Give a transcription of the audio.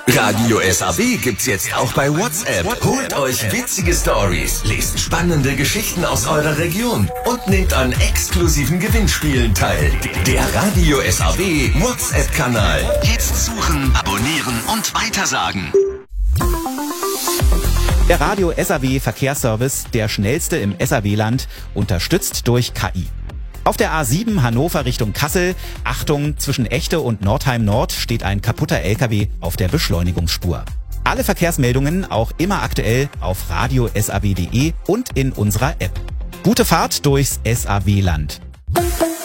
Radio SAW gibt's jetzt auch bei WhatsApp. Holt euch witzige Stories, lest spannende Geschichten aus eurer Region und nehmt an exklusiven Gewinnspielen teil. Der Radio SAW WhatsApp-Kanal. Jetzt suchen, abonnieren und weitersagen. Der Radio SAW Verkehrsservice, der schnellste im SAW-Land, unterstützt durch KI. Auf der A7 Hannover Richtung Kassel, Achtung, zwischen Echte und Nordheim Nord steht ein kaputter LKW auf der Beschleunigungsspur. Alle Verkehrsmeldungen auch immer aktuell auf radiosaw.de und in unserer App. Gute Fahrt durchs SAW-Land.